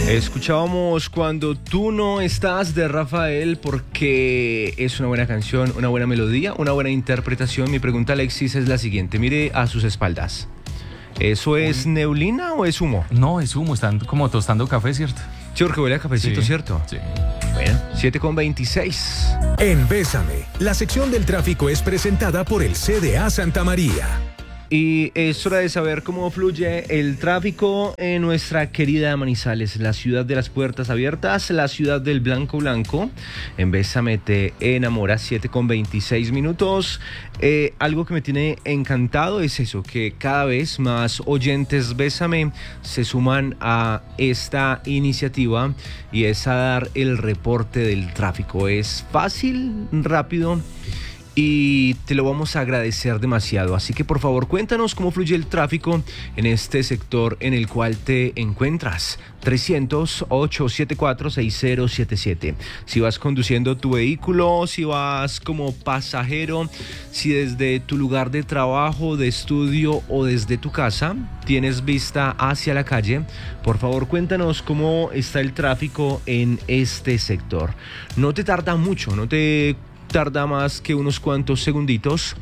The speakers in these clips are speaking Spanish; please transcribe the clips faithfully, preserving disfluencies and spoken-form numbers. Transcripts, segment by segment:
Escuchábamos Cuando tú no estás de Rafael porque es una buena canción, una buena melodía, una buena interpretación. Mi pregunta, Alexis, es la siguiente. Mire a sus espaldas. ¿Eso es neblina o es humo? No, es humo, están como tostando café, ¿cierto? Sí, porque huele a cafecito, Sí, ¿cierto? Sí. Bueno, siete con veintiséis. En Bésame, la sección del tráfico es presentada por el C D A Santa María. Y es hora de saber cómo fluye el tráfico en nuestra querida Manizales, la ciudad de las puertas abiertas, la ciudad del blanco blanco. En Bésame te enamora, siete con veintiséis minutos. Eh, algo que me tiene encantado es eso, que cada vez más oyentes Bésame se suman a esta iniciativa y es a dar el reporte del tráfico. Es fácil, rápido, y te lo vamos a agradecer demasiado. Así que por favor cuéntanos cómo fluye el tráfico en este sector en el cual te encuentras. trescientos, ochocientos setenta y cuatro, sesenta setenta y siete. Si vas conduciendo tu vehículo, si vas como pasajero, si desde tu lugar de trabajo, de estudio o desde tu casa tienes vista hacia la calle, por favor cuéntanos cómo está el tráfico en este sector. No te tarda mucho, no te tarda más que unos cuantos segunditos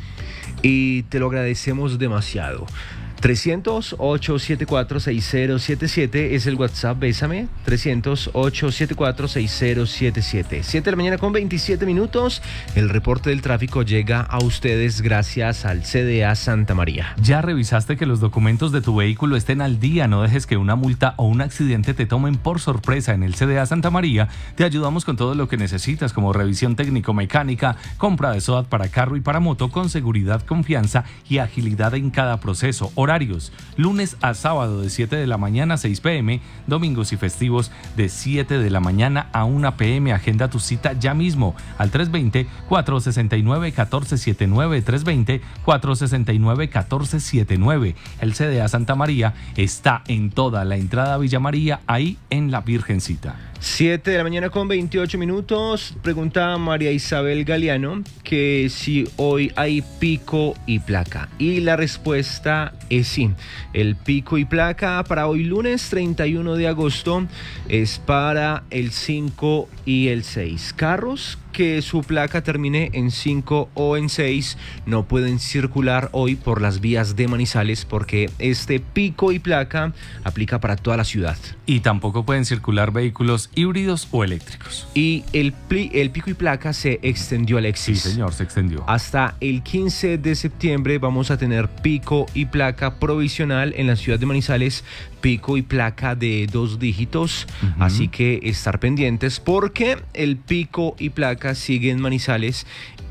y te lo agradecemos demasiado. trescientos, ochocientos setenta y cuatro, sesenta setenta y siete es el WhatsApp Bésame. trescientos, ochocientos setenta y cuatro, sesenta setenta y siete. siete de la mañana con veintisiete minutos. El reporte del tráfico llega a ustedes gracias al C D A Santa María. ¿Ya revisaste que los documentos de tu vehículo estén al día? No dejes que una multa o un accidente te tomen por sorpresa. En el C D A Santa María te ayudamos con todo lo que necesitas, como revisión técnico-mecánica, compra de SOAT para carro y para moto, con seguridad, confianza y agilidad en cada proceso. Horarios: lunes a sábado de siete de la mañana a seis pe eme, domingos y festivos de siete de la mañana a una pe eme. Agenda tu cita ya mismo al tres dos cero, cuatro seis nueve, uno cuatro siete nueve, tres dos cero, cuatro seis nueve, uno cuatro siete nueve. El C D A Santa María está en toda la entrada a Villa María, ahí en la Virgencita. siete de la mañana con veintiocho minutos. Pregunta María Isabel Galeano que si hoy hay pico y placa. Y la respuesta es sí. El pico y placa para hoy lunes treinta y uno de agosto es para el cinco y el seis. Carros que su placa termine en cinco o en seis no pueden circular hoy por las vías de Manizales porque este pico y placa aplica para toda la ciudad. Y tampoco pueden circular vehículos híbridos o eléctricos. Y el, pli, el pico y placa se extendió, Alexis. Sí, señor, se extendió. Hasta el quince de septiembre vamos a tener pico y placa provisional en la ciudad de Manizales, pico y placa de dos dígitos. Uh-huh. Así que estar pendientes porque el pico y placa sigue en Manizales.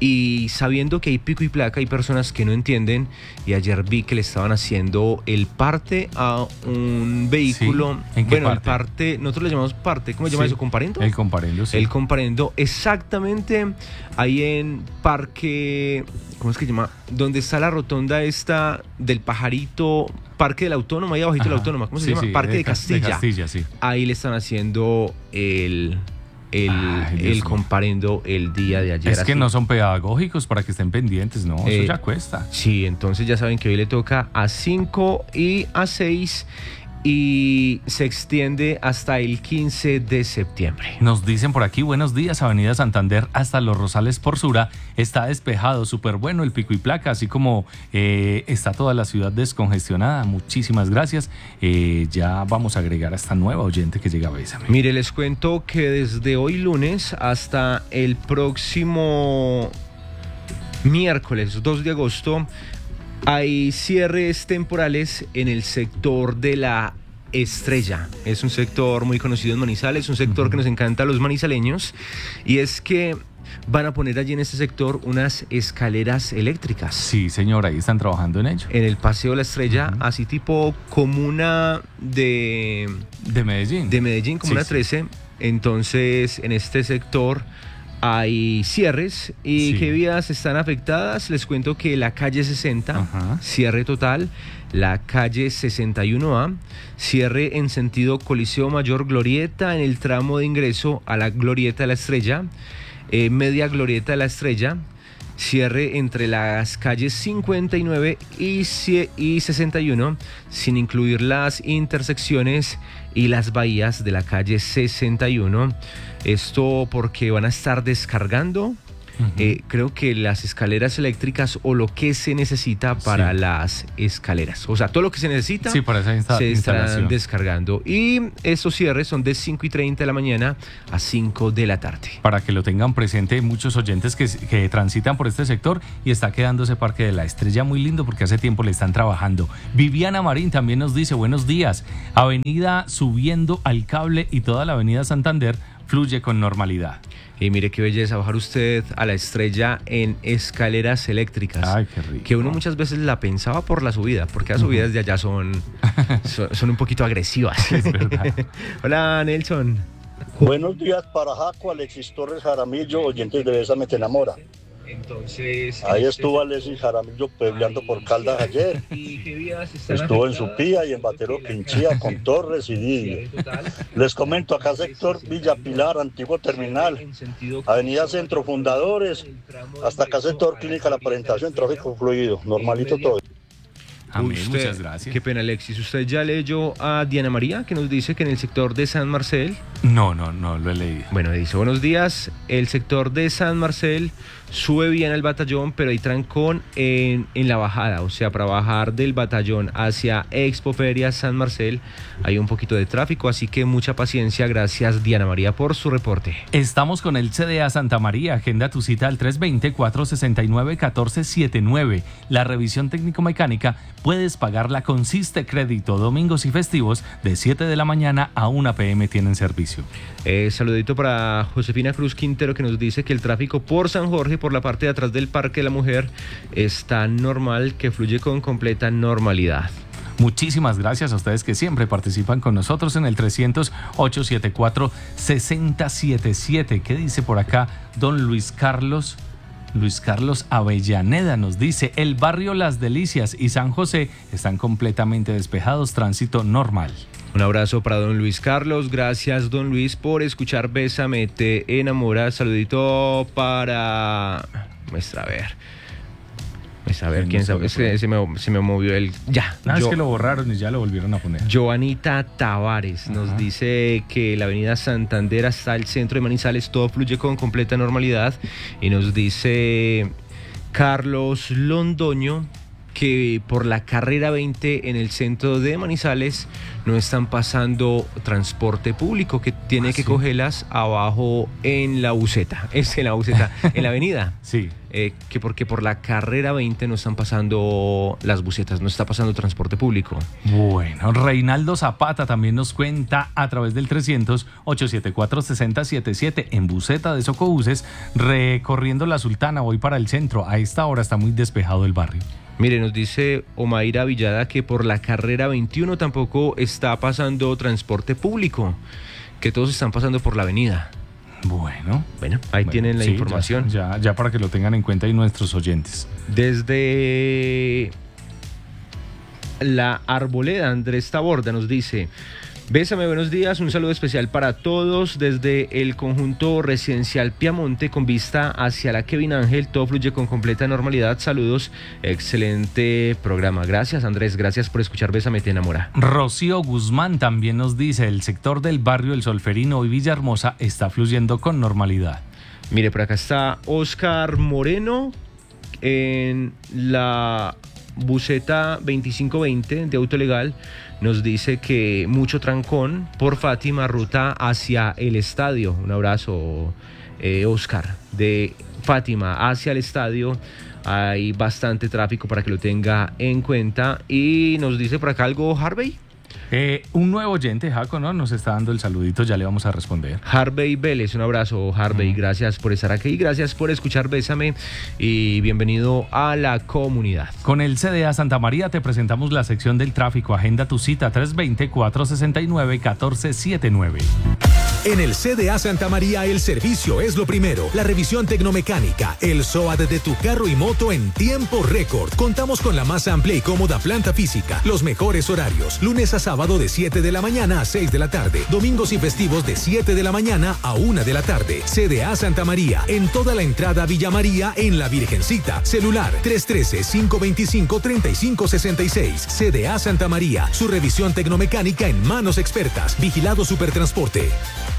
Y sabiendo que hay pico y placa, hay personas que no entienden. Y ayer vi que le estaban haciendo el parte a un vehículo. Sí. ¿En qué bueno, parte? el parte, nosotros le llamamos parte. ¿Cómo se llama Sí. eso? ¿Comparendo? El comparendo, sí. El comparendo, exactamente ahí en Parque, ¿cómo es que se llama? Donde está la rotonda esta del pajarito, Parque de la Autónoma, ahí abajito de la Autónoma, ¿cómo se sí, llama? sí, Parque de, de Castilla. de Castilla, sí. Ahí le están haciendo el... el, Ay, el mío. comparendo el día de ayer. Es que así. no son pedagógicos para que estén pendientes, no, Eh, eso ya cuesta. Sí, entonces ya saben que hoy le toca a cinco y a seis y se extiende hasta el quince de septiembre. Nos dicen por aquí, buenos días, Avenida Santander hasta Los Rosales por Sura, está despejado, súper bueno el pico y placa, así como eh, está toda la ciudad descongestionada. Muchísimas gracias. Eh, ya vamos a agregar a esta nueva oyente que llega a Bésame. Mire, les cuento que desde hoy lunes hasta el próximo miércoles dos de agosto hay cierres temporales en el sector de la Estrella. Es un sector muy conocido en Manizales, un sector uh-huh. que nos encanta a los manizaleños, y es que van a poner allí en este sector unas escaleras eléctricas. Sí, señora, ahí están trabajando en ello. En el Paseo de la Estrella, uh-huh. así tipo comuna de... De Medellín. De Medellín, comuna sí, trece. Sí. Entonces, en este sector hay cierres. ¿Y sí. qué vías están afectadas? Les cuento que la calle sesenta, uh-huh. cierre total. La calle sesenta y uno A, cierre en sentido Coliseo Mayor Glorieta en el tramo de ingreso a la Glorieta de la Estrella. Eh, media Glorieta de la Estrella. cierre entre las calles cincuenta y nueve y sesenta y uno, sin incluir las intersecciones y las bahías de la calle sesenta y uno. Esto porque van a estar descargando Uh-huh. Eh, creo que las escaleras eléctricas o lo que se necesita para sí. las escaleras, o sea, todo lo que se necesita sí, para esa insta- se estarán descargando, y estos cierres son de cinco y treinta de la mañana a cinco de la tarde. Para que lo tengan presente, muchos oyentes que, que transitan por este sector, y está quedando ese Parque de la Estrella muy lindo porque hace tiempo le están trabajando. Viviana Marín también nos dice: buenos días, avenida subiendo al cable y toda la avenida Santander fluye con normalidad. Y mire qué belleza bajar usted a la Estrella en escaleras eléctricas. Ay, qué rico. Que uno muchas veces la pensaba por la subida, porque las subidas de allá son, son, son un poquito agresivas. Es verdad. Hola, Nelson. Buenos días para Jaco, Alexis Torres Jaramillo, oyentes de Bésame Te Enamora. Entonces, ahí estuvo Alexis Jaramillo puebleando por Caldas ayer. Estuvo en Supía y en Batero Quinchía con Torres y Didio. Les comento, acá sector Villa Pilar, antiguo terminal, avenida Centro Fundadores, hasta acá sector Clínica La Presentación, tráfico fluido, normalito todo. Amén, usted, muchas gracias. Qué pena, Alexis. ¿Usted ya leyó a Diana María, que nos dice que en el sector de San Marcel? No, no, no lo he leído. Bueno, dice: buenos días, el sector de San Marcel sube bien al batallón, pero hay trancón en, en la bajada, o sea, para bajar del batallón hacia Expoferia San Marcel hay un poquito de tráfico, así que mucha paciencia. Gracias, Diana María, por su reporte. Estamos con el C D A Santa María. Agenda tu cita al tres dos cero, cuatro seis nueve, uno cuatro siete nueve. La revisión técnico-mecánica puedes pagarla con Siste Crédito. Domingos y festivos de siete de la mañana a una pe eme tienen servicio. Eh, saludito para Josefina Cruz Quintero, que nos dice que el tráfico por San Jorge, por la parte de atrás del Parque de la Mujer, está normal, que fluye con completa normalidad. Muchísimas gracias a ustedes que siempre participan con nosotros en el trescientos, ochocientos setenta y cuatro, sesenta setenta y siete. ¿Qué dice por acá don Luis Carlos? Luis Carlos Avellaneda nos dice: el barrio Las Delicias y San José están completamente despejados, tránsito normal. Un abrazo para don Luis Carlos. Gracias, don Luis, por escuchar Bésame Te Enamora. Saludito para... Muestra a ver. Muestra a ver, quién sabe. Es que se me, se me movió el... Ya. No, Yo... es que lo borraron y ya lo volvieron a poner. Joanita Tavares nos Ajá. dice que la avenida Santander hasta el centro de Manizales todo fluye con completa normalidad. Y nos dice Carlos Londoño que por la carrera veinte en el centro de Manizales no están pasando transporte público, que tiene ah, que sí. cogerlas abajo en la buceta, es en la buceta, en la avenida. Sí. Eh, que porque por la carrera veinte no están pasando las bucetas, no está pasando transporte público. Bueno, Reinaldo Zapata también nos cuenta a través del trescientos, ochocientos setenta y cuatro, sesenta setenta y siete en buseta de Socobuses, recorriendo la Sultana, voy para el centro. A esta hora está muy despejado el barrio. Mire, nos dice Omaira Villada que por la carrera veintiuno tampoco está pasando transporte público, que todos están pasando por la avenida. Bueno, bueno, ahí bueno, tienen la sí, información. Ya, ya, ya para que lo tengan en cuenta y nuestros oyentes. Desde la Arboleda, Andrés Taborda nos dice: Bésame, buenos días, un saludo especial para todos desde el conjunto residencial Piamonte con vista hacia la Kevin Ángel, todo fluye con completa normalidad, saludos, excelente programa. Gracias, Andrés, gracias por escuchar Bésame Te Enamora. Rocío Guzmán también nos dice: el sector del barrio El Solferino y Villahermosa está fluyendo con normalidad. Mire, por acá está Oscar Moreno en la buseta veinticinco veinte de Autolegal. Nos dice que mucho trancón por Fátima, ruta hacia el estadio. Un abrazo, eh, Oscar. De Fátima hacia el estadio hay bastante tráfico para que lo tenga en cuenta. Y nos dice por acá algo Harvey. Eh, un nuevo oyente, Jaco, ¿no? Nos está dando el saludito, ya le vamos a responder. Harvey Vélez, un abrazo, Harvey, uh-huh. gracias por estar aquí, gracias por escuchar Bésame y bienvenido a la comunidad. Con el C D A Santa María te presentamos la sección del tráfico. Agenda tu cita tres dos cero, cuatro seis nueve, uno cuatro siete nueve. En el C D A Santa María el servicio es lo primero. La revisión tecnomecánica, el S O A D de tu carro y moto en tiempo récord. Contamos con la más amplia y cómoda planta física. Los mejores horarios. Lunes a sábado de siete de la mañana a seis de la tarde. Domingos y festivos de siete de la mañana a una de la tarde. C D A Santa María. En toda la entrada a Villa María en La Virgencita. Celular tres uno tres, cinco dos cinco, tres cinco seis seis. C D A Santa María. Su revisión tecnomecánica en manos expertas. Vigilado Supertransporte.